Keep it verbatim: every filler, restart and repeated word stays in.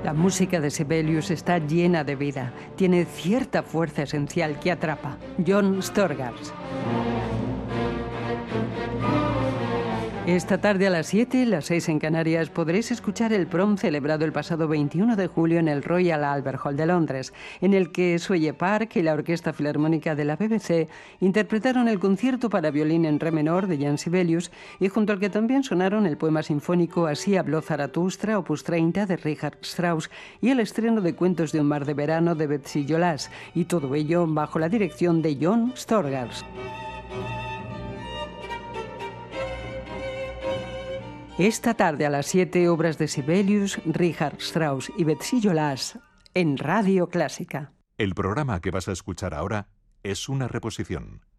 La música de Sibelius está llena de vida. Tiene cierta fuerza esencial que atrapa. John Storgars. Esta tarde a las siete, las seis en Canarias, podréis escuchar el prom celebrado el pasado veintiuno de julio en el Royal Albert Hall de Londres, en el que Suelle Park y la Orquesta Filarmónica de la B B C interpretaron el concierto para violín en re menor de Jan Sibelius, y junto al que también sonaron el poema sinfónico Así habló Zaratustra, opus treinta de Richard Strauss, y el estreno de Cuentos de un mar de verano de Betsy Jolas, y todo ello bajo la dirección de John Storgars. Esta tarde a las siete, obras de Sibelius, Richard Strauss y Betsy Jolas en Radio Clásica. El programa que vas a escuchar ahora es una reposición.